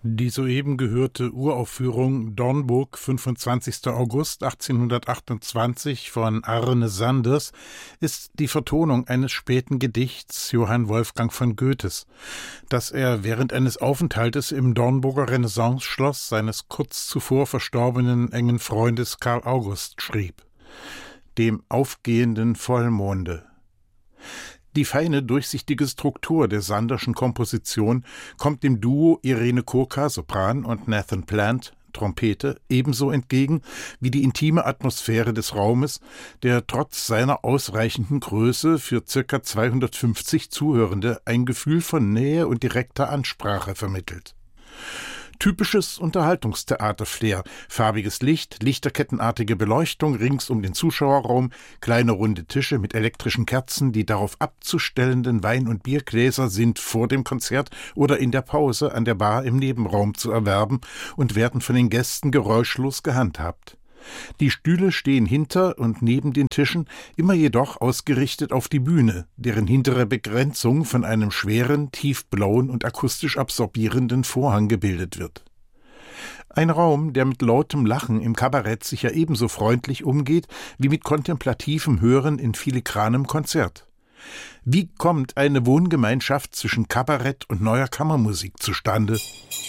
Die soeben gehörte Uraufführung Dornburg, 25. August 1828 von Arne Sanders ist die Vertonung eines späten Gedichts Johann Wolfgang von Goethes, das er während eines Aufenthaltes im Dornburger Renaissanceschloss seines kurz zuvor verstorbenen engen Freundes Karl August schrieb. Dem aufgehenden Vollmonde. Die feine, durchsichtige Struktur der Sanderschen Komposition kommt dem Duo Irene Kurka, Sopran, und Nathan Plant, Trompete, ebenso entgegen wie die intime Atmosphäre des Raumes, der trotz seiner ausreichenden Größe für ca. 250 Zuhörende ein Gefühl von Nähe und direkter Ansprache vermittelt. Typisches Unterhaltungstheater-Flair, farbiges Licht, lichterkettenartige Beleuchtung rings um den Zuschauerraum, kleine runde Tische mit elektrischen Kerzen, die darauf abzustellenden Wein- und Biergläser sind vor dem Konzert oder in der Pause an der Bar im Nebenraum zu erwerben und werden von den Gästen geräuschlos gehandhabt. Die Stühle stehen hinter und neben den Tischen, immer jedoch ausgerichtet auf die Bühne, deren hintere Begrenzung von einem schweren, tiefblauen und akustisch absorbierenden Vorhang gebildet wird. Ein Raum, der mit lautem Lachen im Kabarett sicher ebenso freundlich umgeht, wie mit kontemplativem Hören in filigranem Konzert. Wie kommt eine Wohngemeinschaft zwischen Kabarett und neuer Kammermusik zustande?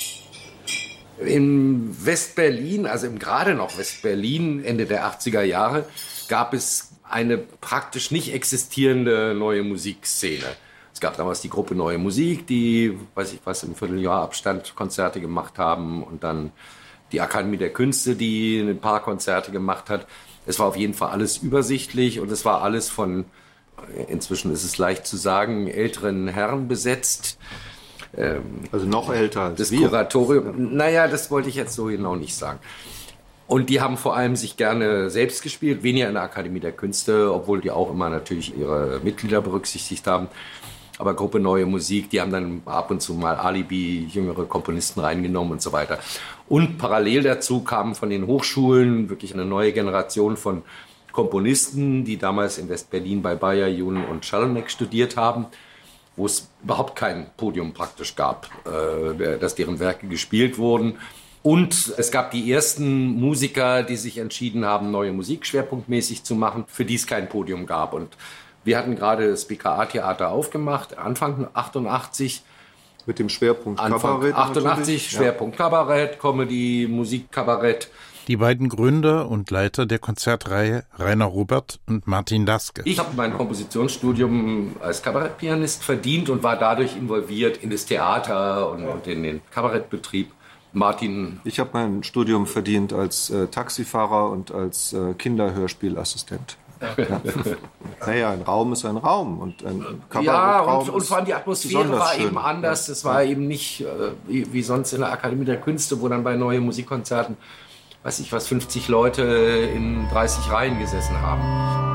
In West-Berlin, also gerade noch West-Berlin, Ende der 80er Jahre, gab es eine praktisch nicht existierende neue Musikszene. Es gab damals die Gruppe Neue Musik, die, weiß ich was, im Vierteljahr Abstand Konzerte gemacht haben, und dann die Akademie der Künste, die ein paar Konzerte gemacht hat. Es war auf jeden Fall alles übersichtlich und es war alles von, inzwischen ist es leicht zu sagen, älteren Herren besetzt. Also noch älter als das wir. Kuratorium. Naja, das wollte ich jetzt so genau nicht sagen. Und die haben vor allem sich gerne selbst gespielt, weniger in der Akademie der Künste, obwohl die auch immer natürlich ihre Mitglieder berücksichtigt haben. Aber Gruppe Neue Musik, die haben dann ab und zu mal Alibi, jüngere Komponisten reingenommen und so weiter. Und parallel dazu kamen von den Hochschulen wirklich eine neue Generation von Komponisten, die damals in West-Berlin bei Bayer, Jun und Schalonek studiert haben, wo es überhaupt kein Podium praktisch gab, dass deren Werke gespielt wurden. Und es gab die ersten Musiker, die sich entschieden haben, neue Musik schwerpunktmäßig zu machen, für die es kein Podium gab. Und wir hatten gerade das BKA-Theater aufgemacht, Anfang 88. Mit dem Schwerpunkt Kabarett. 88, Schwerpunkt Kabarett, Comedy, Musik, Kabarett. Die beiden Gründer und Leiter der Konzertreihe, Rainer Robert und Martin Daske. Ich habe mein Kompositionsstudium als Kabarettpianist verdient und war dadurch involviert in das Theater und in den Kabarettbetrieb. Martin? Ich habe mein Studium verdient als Taxifahrer und als Kinderhörspielassistent. Ja. Naja, ein Raum ist ein Raum und ein Kabarettraum. Ja, und vor allem die Atmosphäre war eben anders. Es war eben nicht wie sonst in der Akademie der Künste, wo dann bei neuen Musikkonzerten, weiß ich was, 50 Leute in 30 Reihen gesessen haben.